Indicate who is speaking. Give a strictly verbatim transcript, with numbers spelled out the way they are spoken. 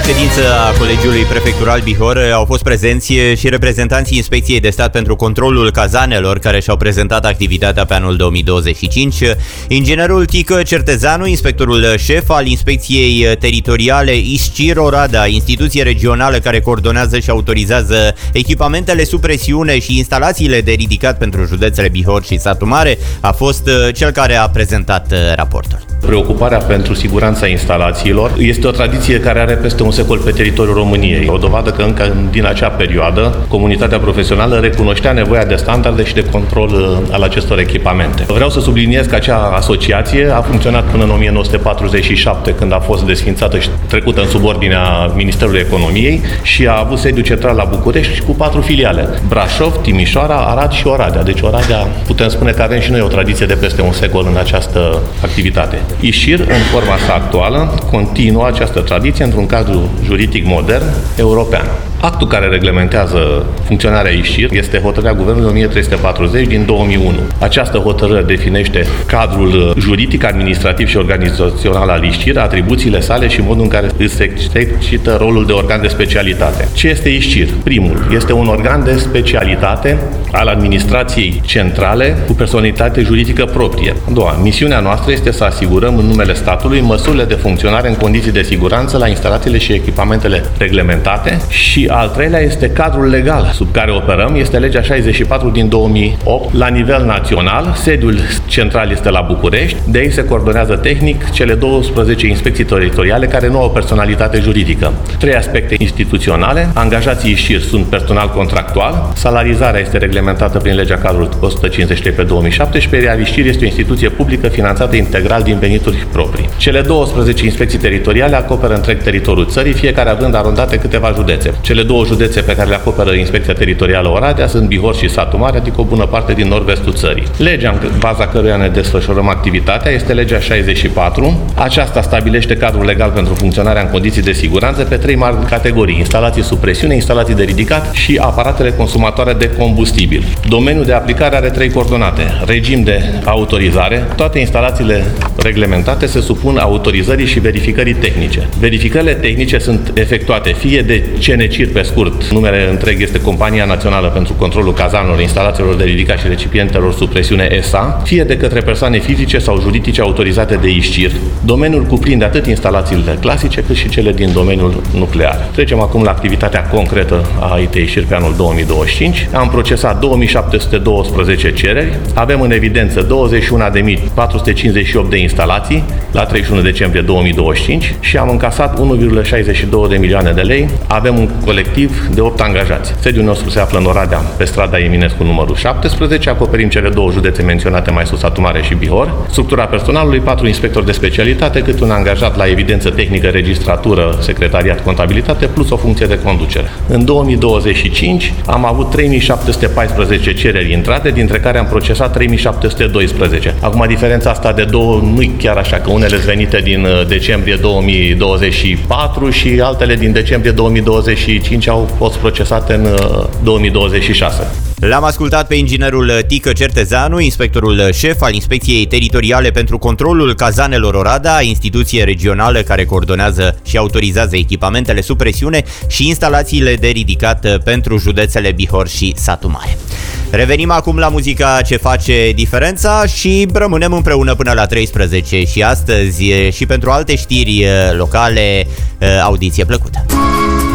Speaker 1: ședință a Colegiului Prefectural Bihor au fost prezenți și reprezentanții Inspecției de Stat pentru Controlul Cazanelor, care și-au prezentat activitatea pe anul două mii douăzeci și cinci. Inginerul Tică Certezanu, inspectorul șef al Inspecției Teritoriale ISCIR Oradea, instituție regională care coordonează și autorizează echipamentele sub presiune și instalațiile de ridicat pentru județele Bihor și Satu Mare, a fost cel care a prezentat raportul.
Speaker 2: Preocuparea pentru siguranța instalațiilor este o tradiție care are peste un secol pe teritoriul României. O dovadă că încă din acea perioadă, comunitatea profesională recunoștea nevoia de standarde și de control al acestor echipamente. Vreau să subliniez că acea asociație a funcționat până în o mie nouă sute patruzeci și șapte, când a fost desființată și trecută în subordinea Ministerului Economiei și a avut sediu central la București cu patru filiale: Brașov, Timișoara, Arad și Oradea. Deci Oradea, putem spune că avem și noi o tradiție de peste un secol în această activitate. ISCIR, în forma sa actuală, continuă această tradiție într-un cadru juridic modern european. Actul care reglementează funcționarea ISCIR este hotărârea Guvernului o mie trei sute patruzeci din două mii unu. Această hotărâre definește cadrul juridic, administrativ și organizațional al ISCIR, atribuțiile sale și modul în care se exercită rolul de organ de specialitate. Ce este ISCIR? Primul, este un organ de specialitate al administrației centrale cu personalitate juridică proprie. A doua, misiunea noastră este să asigurăm în numele statului măsurile de funcționare în condiții de siguranță la instalațiile și echipamentele reglementate. Și al treilea este cadrul legal sub care operăm, este legea șaizeci și patru din două mii opt. La nivel național, sediul central este la București, de aici se coordonează tehnic cele douăsprezece inspecții teritoriale care nu au personalitate juridică. Trei aspecte instituționale: angajații ISCIR sunt personal contractual, salarizarea este reglementată prin legea cadrul o sută cincizeci și trei pe două mii șaptesprezece, iar ISCIR este o instituție publică finanțată integral din venituri proprii. Cele douăsprezece inspecții teritoriale acoperă întreg teritoriul țării, fiecare având arondate câteva județe. Cele două județe pe care le acoperă Inspecția Teritorială Oradea sunt Bihor și Satu Mare, adică o bună parte din nord-vestul țării. Legea în baza căruia ne desfășurăm activitatea este legea șaizeci și patru. Aceasta stabilește cadrul legal pentru funcționarea în condiții de siguranță pe trei mari categorii: instalații sub presiune, instalații de ridicat și aparatele consumatoare de combustibil. Domeniul de aplicare are trei coordonate: regim de autorizare. Toate instalațiile reglementate se supun autorizării și verificării tehnice. Verificările tehnice sunt efectuate fie de C N C I R, pe scurt, numele întreg este Compania Națională pentru Controlul Cazanelor, Instalațiilor de Ridicat și Recipientelor sub Presiune E S A, fie de către persoane fizice sau juridice autorizate de ISCIR. Domeniul cuprinde atât instalațiile clasice cât și cele din domeniul nuclear. Trecem acum la activitatea concretă a I T ISCIR pe anul două mii douăzeci și cinci. Am procesat două mii șapte sute doisprezece cereri, avem în evidență douăzeci și unu de mii patru sute cincizeci și opt de instalații la treizeci și unu decembrie două mii douăzeci și cinci și am încasat unu virgulă șaizeci și două de milioane de lei. Avem un colectiv de opt angajați. Sediul nostru se află în Oradea, pe strada Eminescu numărul șaptesprezece, acoperim cele două județe menționate mai sus, Satu Mare și Bihor. Structura personalului: patru inspectori de specialitate, cât un angajat la evidență tehnică, registratură, secretariat, contabilitate, plus o funcție de conducere. În două mii douăzeci și cinci am avut trei mii șapte sute paisprezece cereri intrate, dintre care am procesat trei mii șapte sute doisprezece. Acum, diferența asta de două nu e chiar așa, că unele sunt venite din decembrie două mii douăzeci și patru și altele din decembrie două mii douăzeci și cinci au fost procesate în două mii douăzeci și șase.
Speaker 1: L-am ascultat pe inginerul Tică Certezanu, inspectorul șef al Inspecției Teritoriale pentru Controlul Cazanelor Oradea, instituție regională care coordonează și autorizează echipamentele sub presiune și instalațiile de ridicat pentru județele Bihor și Satu Mare. Revenim acum la muzica ce face diferența și rămânem împreună până la treisprezece și astăzi și pentru alte știri locale, audiție plăcută.